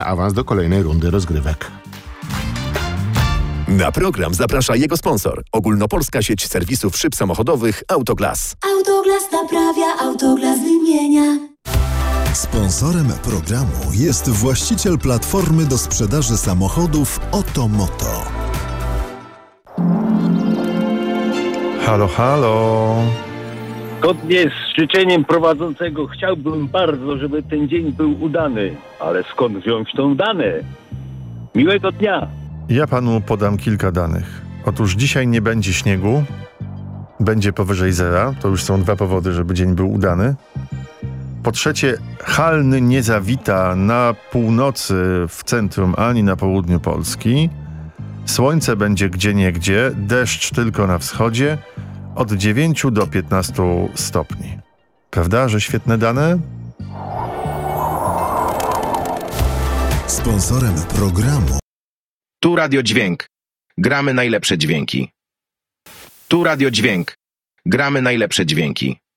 Awans do kolejnej rundy rozgrywek. Na program zaprasza jego sponsor. Ogólnopolska sieć serwisów szyb samochodowych Autoglas. Autoglas naprawia, Autoglas wymienia. Sponsorem programu jest właściciel platformy do sprzedaży samochodów Otomoto. Halo, halo. Zgodnie z życzeniem prowadzącego chciałbym bardzo, żeby ten dzień był udany. Ale skąd wziąć tą dane? Miłego dnia. Ja panu podam kilka danych. Otóż dzisiaj nie będzie śniegu. Będzie powyżej zera. To już są 2 powody, żeby dzień był udany. Po trzecie, Halny nie zawita na północy, w centrum, ani na południu Polski. Słońce będzie gdzieniegdzie, deszcz tylko na wschodzie, od 9 do 15 stopni. Prawda, że świetne dane? Sponsorem programu Tu Radio Dźwięk. Gramy najlepsze dźwięki. Tu Radio Dźwięk. Gramy najlepsze dźwięki.